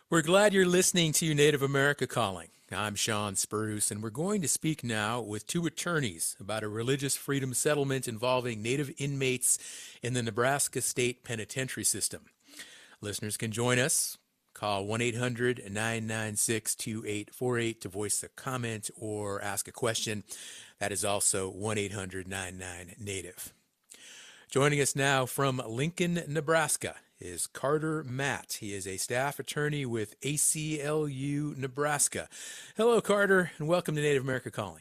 We're glad you're listening to Native America Calling. I'm Sean Spruce, and we're going to speak now with two attorneys about a religious freedom settlement involving Native inmates in the Nebraska State Penitentiary System. Listeners can join us. Call 1-800-996-2848 to voice a comment or ask a question. That is also 1-800-99-NATIVE. Joining us now from Lincoln, Nebraska is Carter Matt. He is a staff attorney with ACLU Nebraska. Hello, Carter, and welcome to Native America Calling.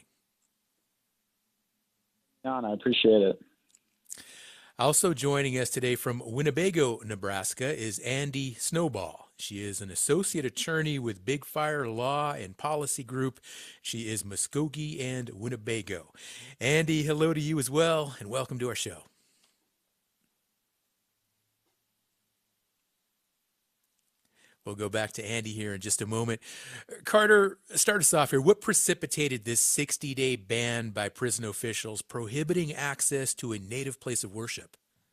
John, I appreciate it. Also joining us today from Winnebago, Nebraska is Andy Snowball. She is an associate attorney with Big Fire Law and Policy Group. She is Muskogee and Winnebago. Andy, hello to you as well, and welcome to our show. We'll go back to Andy here in just a moment. Carter, start us off here. What precipitated this 60-day ban by prison officials prohibiting access to a Native place of worship?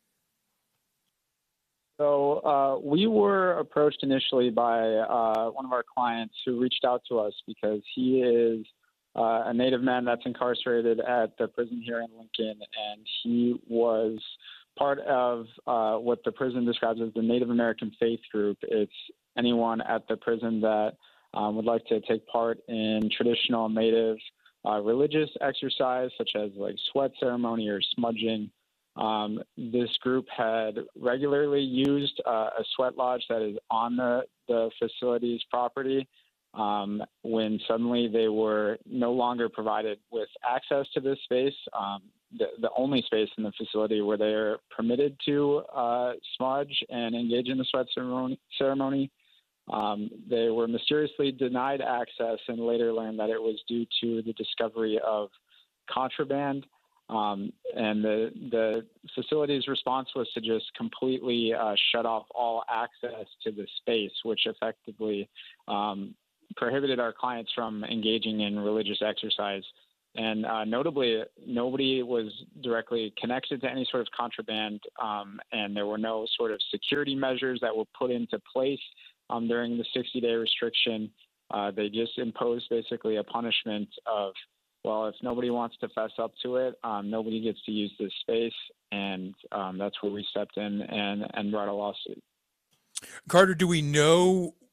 So we were approached initially by one of our clients who reached out to us because he is a Native man that's incarcerated at the prison here in Lincoln, and he was part of what the prison describes as the Native American Faith Group. It's anyone at the prison that would like to take part in traditional Native religious exercise, such as like sweat ceremony or smudging. This group had regularly used a sweat lodge that is on the facility's property when suddenly they were no longer provided with access to this space, the only space in the facility where they are permitted to smudge and engage in the sweat ceremony. They were mysteriously denied access and later learned that it was due to the discovery of contraband. And the facility's response was to just completely shut off all access to the space, which effectively prohibited our clients from engaging in religious exercise. And notably, nobody was directly connected to any sort of contraband, and there were no sort of security measures that were put into place during the 60-day restriction. They just imposed basically a punishment of, well, if nobody wants to fess up to it, nobody gets to use this space, and that's where we stepped in and brought a lawsuit. Carter, do we know